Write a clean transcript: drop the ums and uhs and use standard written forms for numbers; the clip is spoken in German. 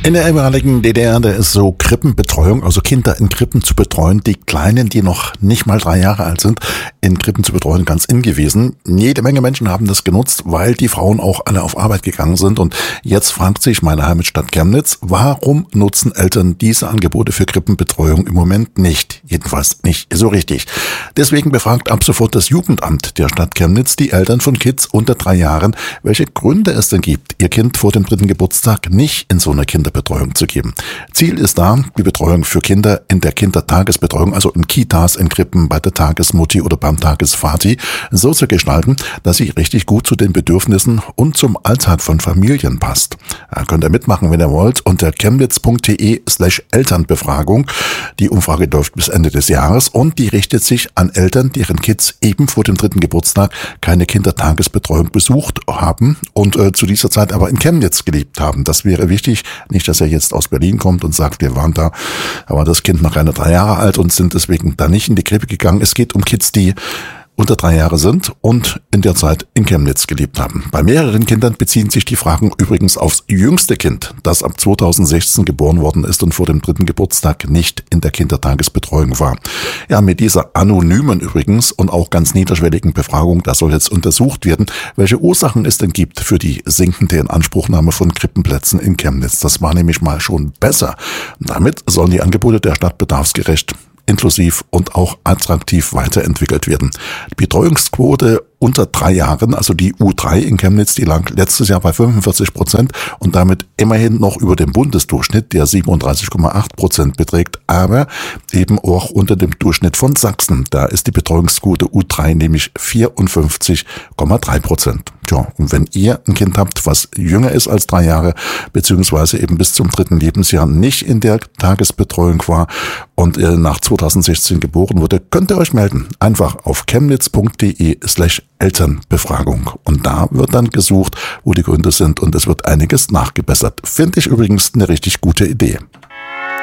In der ehemaligen DDR, da ist so Krippenbetreuung, also Kinder in Krippen zu betreuen, die Kleinen, die noch nicht mal 3 Jahre alt sind, in Krippen zu betreuen, ganz in gewesen. Jede Menge Menschen haben das genutzt, weil die Frauen auch alle auf Arbeit gegangen sind. Und jetzt fragt sich meine Heimatstadt Chemnitz, warum nutzen Eltern diese Angebote für Krippenbetreuung im Moment nicht? Jedenfalls nicht so richtig. Deswegen befragt ab sofort das Jugendamt der Stadt Chemnitz die Eltern von Kids unter 3 Jahren, welche Gründe es denn gibt, ihr Kind vor dem 3. Geburtstag nicht in so eine Kinderbetreuung zu geben. Ziel ist da, die Betreuung für Kinder in der Kindertagesbetreuung, also in Kitas, in Krippen, bei der Tagesmutti oder beim Tagesvati, so zu gestalten, dass sie richtig gut zu den Bedürfnissen und zum Alltag von Familien passt. Da könnt ihr mitmachen, wenn ihr wollt, unter chemnitz.de/Elternbefragung. Die Umfrage läuft bis Ende des Jahres und die richtet sich an Eltern, deren Kids eben vor dem 3. Geburtstag keine Kindertagesbetreuung besucht haben und zu dieser Zeit aber in Chemnitz gelebt haben. Das wäre wichtig, nicht, dass er jetzt aus Berlin kommt und sagt, wir waren da, aber das Kind noch keine 3 Jahre alt und sind deswegen da nicht in die Krippe gegangen. Es geht um Kids, die unter 3 Jahre sind und in der Zeit in Chemnitz gelebt haben. Bei mehreren Kindern beziehen sich die Fragen übrigens aufs jüngste Kind, das ab 2016 geboren worden ist und vor dem 3. Geburtstag nicht in der Kindertagesbetreuung war. Ja, mit dieser anonymen übrigens und auch ganz niederschwelligen Befragung, da soll jetzt untersucht werden, welche Ursachen es denn gibt für die sinkende Inanspruchnahme von Krippenplätzen in Chemnitz. Das war nämlich mal schon besser. Damit sollen die Angebote der Stadt bedarfsgerecht, inklusiv und auch attraktiv weiterentwickelt werden. Die Betreuungsquote unter 3 Jahren, also die U3 in Chemnitz, die lag letztes Jahr bei 45% und damit immerhin noch über dem Bundesdurchschnitt, der 37,8% beträgt, aber eben auch unter dem Durchschnitt von Sachsen. Da ist die Betreuungsquote U3 nämlich 54,3%. Tja, und wenn ihr ein Kind habt, was jünger ist als 3 Jahre, beziehungsweise eben bis zum 3. Lebensjahr nicht in der Tagesbetreuung war und nach 2016 geboren wurde, könnt ihr euch melden. Einfach auf chemnitz.de/Elternbefragung. Und da wird dann gesucht, wo die Gründe sind und es wird einiges nachgebessert. Finde ich übrigens eine richtig gute Idee.